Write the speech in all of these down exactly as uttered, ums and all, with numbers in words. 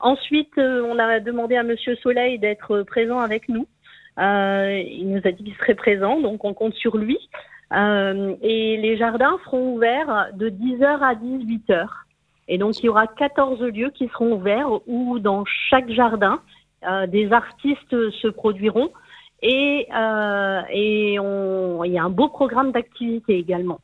Ensuite, euh, on a demandé à Monsieur Soleil d'être présent avec nous. Euh, il nous a dit qu'il serait présent, donc on compte sur lui. Euh, et les jardins seront ouverts de dix heures à dix-huit heures. Et donc, il y aura quatorze lieux qui seront ouverts où, dans chaque jardin, euh, des artistes se produiront. Et, euh, et on, il y a un beau programme d'activités également.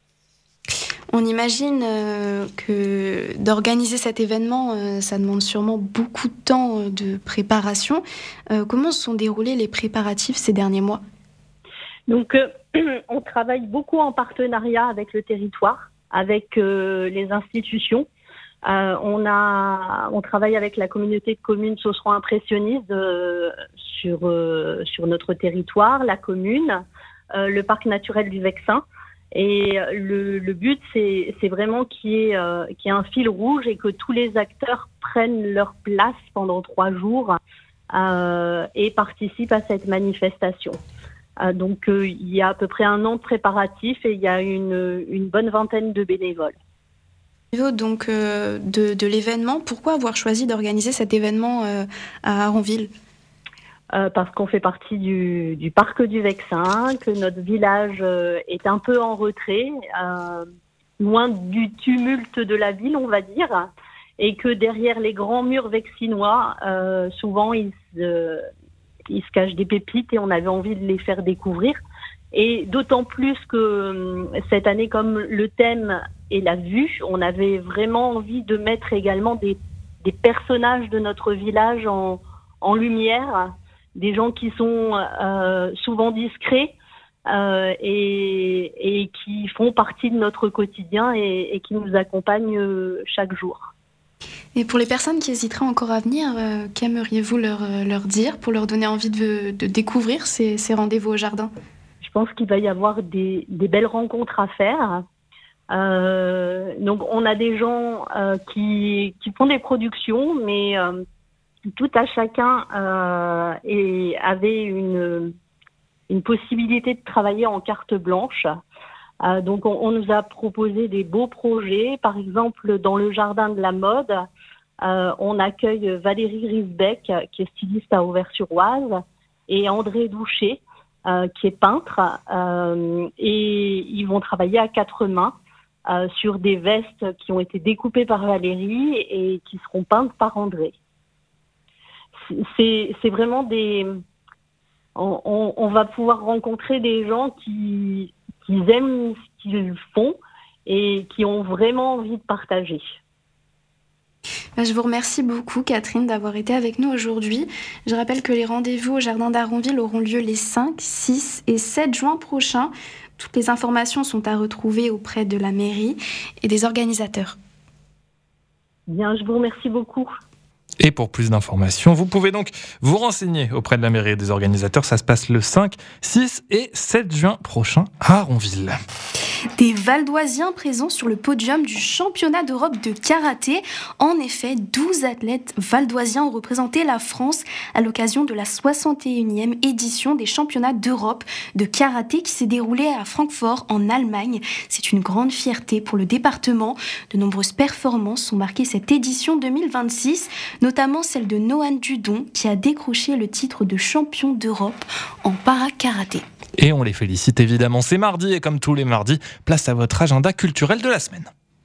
On imagine euh, que d'organiser cet événement, euh, ça demande sûrement beaucoup de temps euh, de préparation. Euh, comment se sont déroulés les préparatifs ces derniers mois ? Donc, euh, on travaille beaucoup en partenariat avec le territoire, avec euh, les institutions. Euh, on a, on travaille avec la communauté de communes Sausseron Impressionniste euh, sur euh, sur notre territoire, la commune, euh, le parc naturel du Vexin. Et le, le but, c'est, c'est vraiment qu'il y ait, euh, qu'il y ait un fil rouge et que tous les acteurs prennent leur place pendant trois jours euh, et participent à cette manifestation. Euh, donc, euh, il y a à peu près un an de préparatifs et il y a une, une bonne vingtaine de bénévoles. Au niveau donc euh, de, de l'événement, pourquoi avoir choisi d'organiser cet événement euh, à Aronville ? Euh, parce qu'on fait partie du, du parc du Vexin, que notre village euh, est un peu en retrait, euh, loin du tumulte de la ville, on va dire, et que derrière les grands murs vexinois, euh, souvent il se, il se cache des pépites et on avait envie de les faire découvrir. Et d'autant plus que euh, cette année, comme le thème est la vue, on avait vraiment envie de mettre également des, des personnages de notre village en, en lumière, des gens qui sont euh, souvent discrets euh, et, et qui font partie de notre quotidien et, et qui nous accompagnent euh, chaque jour. Et pour les personnes qui hésiteraient encore à venir, euh, qu'aimeriez-vous leur, leur dire pour leur donner envie de, de découvrir ces, ces rendez-vous au jardin ? Je pense qu'il va y avoir des, des belles rencontres à faire. Euh, donc on a des gens euh, qui, qui font des productions, mais euh, tout à chacun euh, et avait une, une possibilité de travailler en carte blanche. Euh, donc on, on nous a proposé des beaux projets. Par exemple, dans le jardin de la mode, euh, on accueille Valérie Risbeck, qui est styliste à Auvers-sur-Oise, et André Douchet, euh, qui est peintre. Euh, et ils vont travailler à quatre mains euh, sur des vestes qui ont été découpées par Valérie et qui seront peintes par André. C'est, c'est vraiment des... On, on, on va pouvoir rencontrer des gens qui, qui aiment ce qu'ils font et qui ont vraiment envie de partager. Je vous remercie beaucoup, Catherine, d'avoir été avec nous aujourd'hui. Je rappelle que les rendez-vous au Jardin d'Aronville auront lieu les cinq, six et sept juin prochains. Toutes les informations sont à retrouver auprès de la mairie et des organisateurs. Bien, je vous remercie beaucoup. Et pour plus d'informations, vous pouvez donc vous renseigner auprès de la mairie et des organisateurs. Ça se passe le cinq, six et sept juin prochain à Aronville. Des Valdoisiens présents sur le podium du championnat d'Europe de karaté. En effet, douze athlètes valdoisiens ont représenté la France à l'occasion de la soixante et unième édition des championnats d'Europe de karaté qui s'est déroulée à Francfort en Allemagne. C'est une grande fierté pour le département. De nombreuses performances ont marqué cette édition deux mille vingt-six, notamment celle de Nohan Dudon qui a décroché le titre de champion d'Europe en para-karaté. Et on les félicite évidemment. C'est mardi et comme tous les mardis, place à votre agenda culturel de la semaine.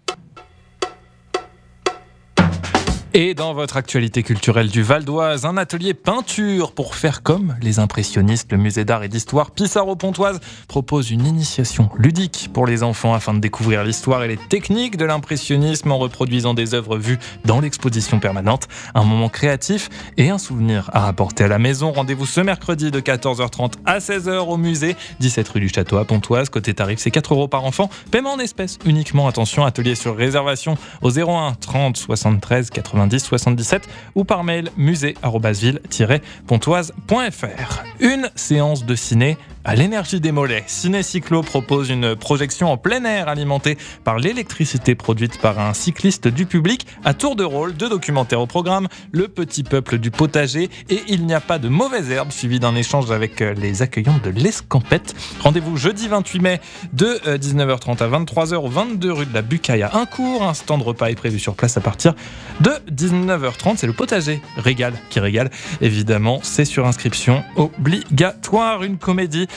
Et dans votre actualité culturelle du Val d'Oise, un atelier peinture pour faire comme les impressionnistes. Le musée d'art et d'histoire Pissarro-Pontoise propose une initiation ludique pour les enfants afin de découvrir l'histoire et les techniques de l'impressionnisme en reproduisant des œuvres vues dans l'exposition permanente. Un moment créatif et un souvenir à rapporter à la maison. Rendez-vous ce mercredi de quatorze heures trente à seize heures au musée, dix-sept rue du Château à Pontoise. Côté tarif, c'est quatre euros par enfant. Paiement en espèces uniquement. Attention, atelier sur réservation au zéro un trente soixante-treize quatre-vingt-dix soixante-dix-sept ou par mail musée arobase ville tiret pontoise point f r. Une séance de ciné à l'énergie des mollets. Ciné-Cyclo propose une projection en plein air alimentée par l'électricité produite par un cycliste du public. À tour de rôle, deux documentaires au programme, Le petit peuple du potager et Il n'y a pas de mauvaises herbes, suivi d'un échange avec les accueillants de l'Escampette. Rendez-vous jeudi vingt-huit mai de dix-neuf heures trente à vingt-trois heures au vingt-deux rue de la Bucaille à Incourt. Un stand repas est prévu sur place à partir de dix-neuf heures trente. C'est le potager Régal qui régale. Évidemment, c'est sur inscription obligatoire. Une comédie